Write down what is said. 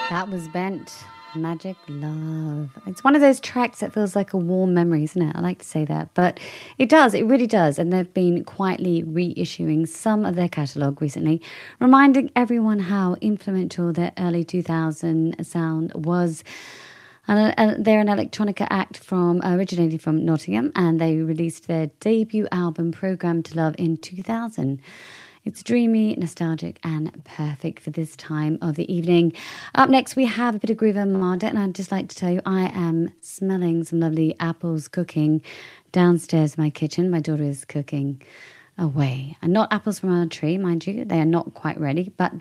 That was Bent. Magic Love. It's one of those tracks that feels like a warm memory, isn't it? I like to say that. But it does, it really does. And they've been quietly reissuing some of their catalogue recently, reminding everyone how influential their early 2000 sound was. And they're an electronica act from originating from Nottingham, and they released their debut album, Program to Love, in 2000. It's dreamy, nostalgic, and perfect for this time of the evening. Up next, we have a bit of Groove Armada, and I'd just like to tell you I am smelling some lovely apples cooking downstairs in my kitchen. My daughter is cooking away. And not apples from our tree, mind you. They are not quite ready, but